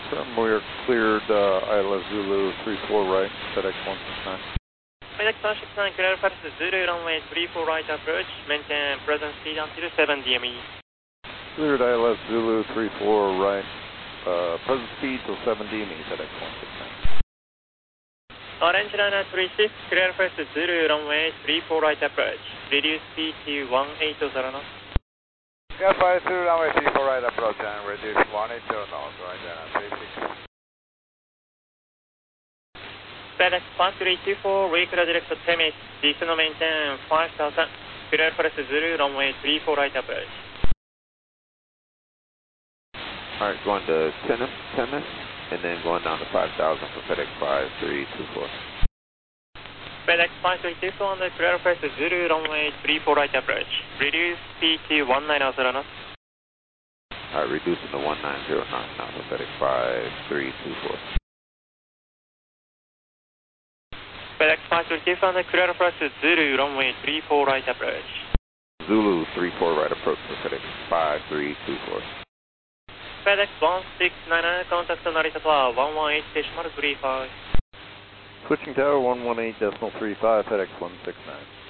Confirm we're cleared Isla Zulu 34 right, FedEx 169. FedEx 169, clear Paris Zulu, runway 34 right approach, maintain present speed until 7 DME. Cleared Isla Zulu 34 right, present speed till 7 DME, FedEx 169. Orange liner 36, clear Paris Zulu, runway 34 right approach, reduce speed to 180 knots. Yeah, 52, runway 34 right approach and reduce 180 knots, right there, 36. FedEx 1324, reclear direct to Temis, descend maintain 5000, clear Paris Zulu, runway 34 right approach. Alright, going to Temis, and then going down to 5,000 for FedEx 5324. FedEx 5324 on the clear Paris Zulu, runway 34 right approach. Reduce speed to 190 knots. Alright, reducing to 190 knots now for FedEx 5324. FedEx 5324 on the clear Paris Zulu, runway 34 right approach. Zulu 34 right approach for FedEx 5324. FedEx 1699, contact Narita Tower 118.35. Switching tower 118.35, FedEx 169.